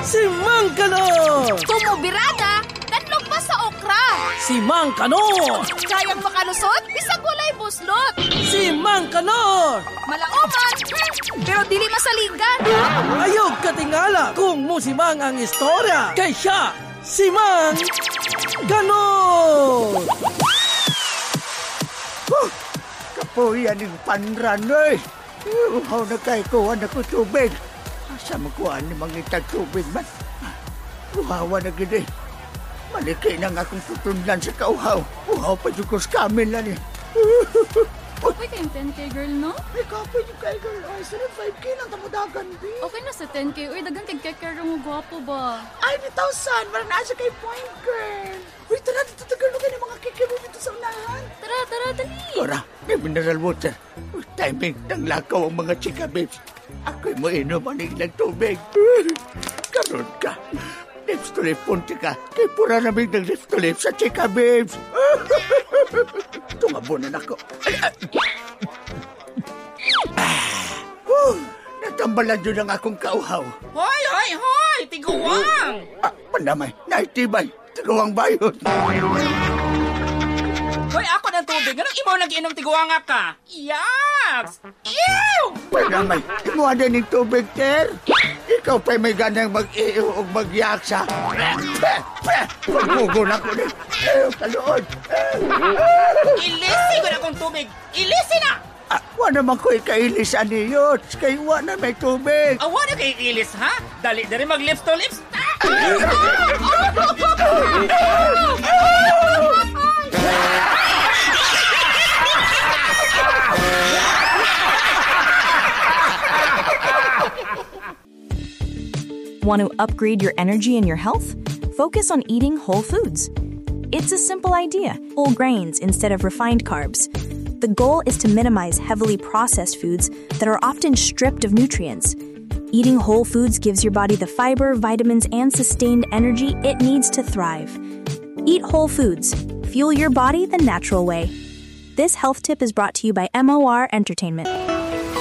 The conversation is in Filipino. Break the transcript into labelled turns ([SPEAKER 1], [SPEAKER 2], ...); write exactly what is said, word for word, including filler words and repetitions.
[SPEAKER 1] Si Mang Kanor!
[SPEAKER 2] Tumubirada, kanlog pa sa okra.
[SPEAKER 1] Si Mang Kanor!
[SPEAKER 2] Kayang makalusot, bisag walay buslot.
[SPEAKER 1] Si Mang Kanor!
[SPEAKER 2] Malaoman, pero dili masaligan.
[SPEAKER 1] Ayog katingala kung musimang ang istorya. Kay siya, si Mang Kanor!
[SPEAKER 3] Huh! Kapoyan ng panran, eh! Uhaw na kay kuha na ko tubig. Asa makuha ni mangitag tubig man? Uhawa na gini. Maliki na nga akong tutunlan sa kauhaw. Uhaw pa yung kuskamin lang eh.
[SPEAKER 4] Okay kayong ten K girl, no?
[SPEAKER 3] Ay, kapay yung kay girl. Ay, sarap five K lang tamudagan, B.
[SPEAKER 4] Okay na sa ten K. Uy, dagang kay kekera mo gwapo ba?
[SPEAKER 3] Ay, bitaw san. Marang nasa kay point girl. Uy, tara, dito tagalo kayo ng mga kikiro dito sa unahan.
[SPEAKER 4] Tara, tara, dali.
[SPEAKER 3] Tara, may mineral water. Uy, timing ng lakaw ang mga chika babes. Ako'y mo inom ang ilang tubig. Karoon ka. Lips to lips punti ka. Kay pura namin ng lips to lips sa chika babes. Tumabunan ako. Uh, natambalan yun ang akong kauhaw.
[SPEAKER 5] Hoy, hoy, hoy! Tiguang!
[SPEAKER 3] Ah, pandamay, naitibay. Tiguang bayon.
[SPEAKER 5] Hoy, ako ng tubig. Anong imaw nag-inom tiguang ka? Yaks! Ew!
[SPEAKER 3] Pandamay, imuha din ng tubig, Ter. Ikaw pa'y may ganang mag-iyo o mag-yaksa. Pagbugon ako din. Ew, kalood.
[SPEAKER 5] Ilisi ko na kong tubig. Ilisi na!
[SPEAKER 3] Ah, wala naman ko'y kailisan niyo. Kaya wala may tubig.
[SPEAKER 5] Awa na kay ilis, ha? Dali na rin mag-lips to lips.
[SPEAKER 6] Want to upgrade your energy and your health? Focus on eating whole foods. It's a simple idea. Whole grains instead of refined carbs. The goal is to minimize heavily processed foods that are often stripped of nutrients. Eating whole foods gives your body the fiber, vitamins, and sustained energy it needs to thrive. Eat whole foods. Fuel your body the natural way. This health tip is brought to you by M O R Entertainment.